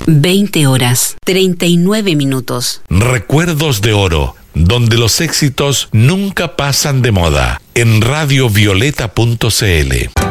20 horas, 39 minutos. Recuerdos de oro, donde los éxitos nunca pasan de moda. En radiovioleta.cl.